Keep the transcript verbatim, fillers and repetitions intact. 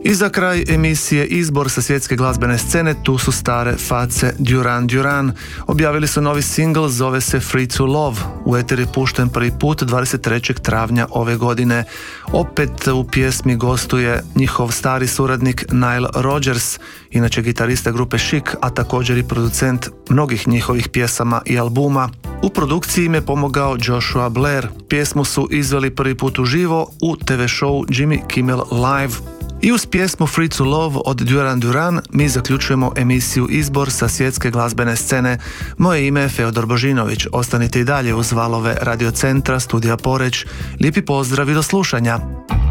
I za kraj emisije Izbor sa svjetske glazbene scene, tu su stare face Duran Duran. Objavili su novi singl, zove se Free to Love. U eter je pušten prvi put dvadeset trećeg travnja ove godine. Opet u pjesmi gostuje njihov stari suradnik Nile Rodgers, inače gitarista grupe Chic, a također i producent mnogih njihovih pjesama i albuma. U produkciji im je pomogao Joshua Blair. Pjesmu su izveli prvi put uživo u te ve show Jimmy Kimmel Live. I uz pjesmu Free to Love od Duran Duran mi zaključujemo emisiju Izbor sa svjetske glazbene scene. Moje ime je Feodor Božinović. Ostanite i dalje uz valove Radio Centra, Studija Poreč. Lijepi pozdrav i do slušanja.